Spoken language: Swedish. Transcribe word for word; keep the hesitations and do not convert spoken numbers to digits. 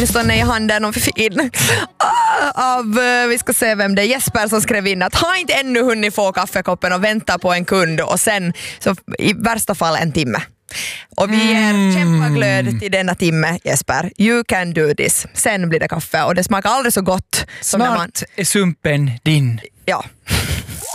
åtminstone i handen och fin. Av, vi ska se vem det är, Jesper som skrev in att har inte ännu hunnit få kaffekoppen och vänta på en kund och sen så i värsta fall en timme. Och vi ger mm. kämpaglöd till denna timme, Jesper. You can do this. Sen blir det kaffe och det smakar aldrig så gott. Snart som när man... är sumpen din. Ja.